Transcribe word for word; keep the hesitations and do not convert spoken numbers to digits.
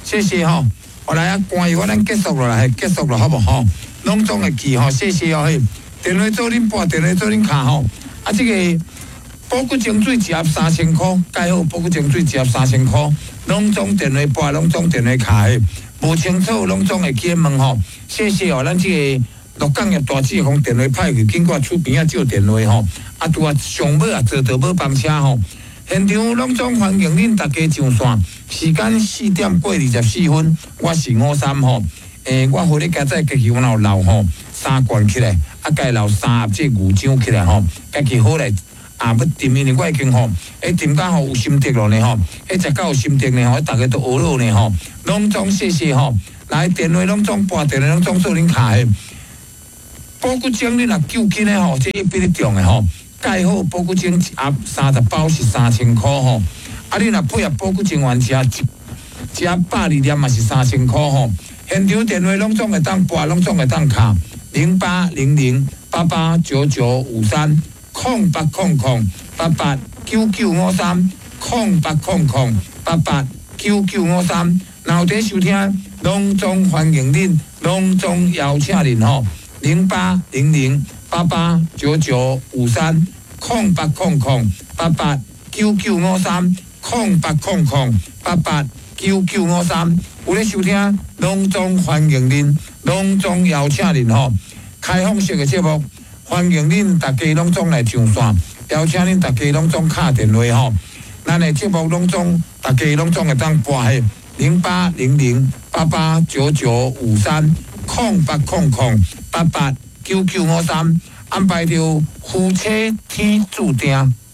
谢谢吼。后来啊，关于我咱结束了啦，结束了好无吼？拢总会记吼，谢谢哦嘿。电话做恁拨，电话做恁卡吼。啊，这个保骨精水一盒三千块，盖好保骨精水一盒三千块，拢总电话拨，拢总电话卡嘿。无清楚拢总会去问吼。谢谢哦，咱这个鹿港业大志方电话派去，经过厝边啊接电话吼。啊，拄啊上尾啊坐到尾班车吼。现场拢总欢迎恁大家上线，时间四点过二十四分，我是五三吼，诶、欸，我互你家在家己我有留吼三罐起来，啊，家留三盒这牛掌起来吼，家己好来啊要炖因为我已经吼，诶炖到吼有心得咯呢吼，诶食到有心得呢吼，大家都学了呢吼，拢总谢谢吼，来电话拢总拨电话拢总做恁卡的，保骨精你若救紧的吼，这一比你重的吼。盖好保骨精一盒三十包是三千块吼，啊你若配合保骨精原价一一盒百二粒嘛是三千块吼。现场电话拢总会当拨，拢总会当卡零八零零八八九九五三空八空空八八九九五三空八空空八八九九五三。然后在收听，拢总欢迎恁，拢总邀请恁吼零八零零。八八九九五三空八空空八八九九五三空八空空八八九九五三，有咧收听，拢总欢迎恁，拢总邀请恁吼，开放式的节目，欢迎恁大家拢总来上线，邀请恁大家拢总敲电话吼，咱的节目拢总大家拢总会当拨嘿零八零零八八九九五三空八空空八八。九九五三安排着夫妻天注定。